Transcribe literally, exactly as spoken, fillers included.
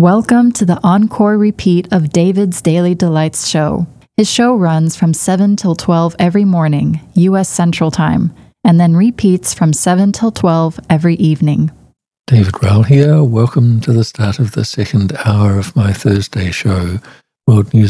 Welcome to the encore repeat of David's Daily Delights show. His show runs from seven till twelve every morning, U S Central Time, and then repeats from seven till twelve every evening. David Rowell here. Welcome to the start of the second hour of my Thursday show, World News